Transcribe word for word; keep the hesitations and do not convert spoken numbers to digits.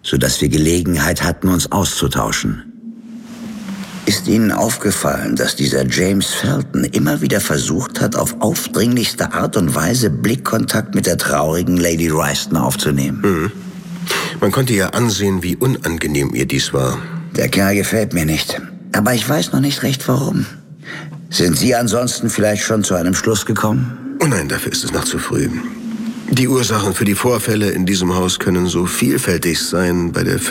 sodass wir Gelegenheit hatten, uns auszutauschen. Ist Ihnen aufgefallen, dass dieser James Felton immer wieder versucht hat, auf aufdringlichste Art und Weise Blickkontakt mit der traurigen Lady Royston aufzunehmen? Mhm. Man konnte ja ansehen, wie unangenehm ihr dies war. Der Kerl gefällt mir nicht, aber ich weiß noch nicht recht, warum. Sind Sie ansonsten vielleicht schon zu einem Schluss gekommen? Oh nein, dafür ist es noch zu früh. Die Ursachen für die Vorfälle in diesem Haus können so vielfältig sein. Bei der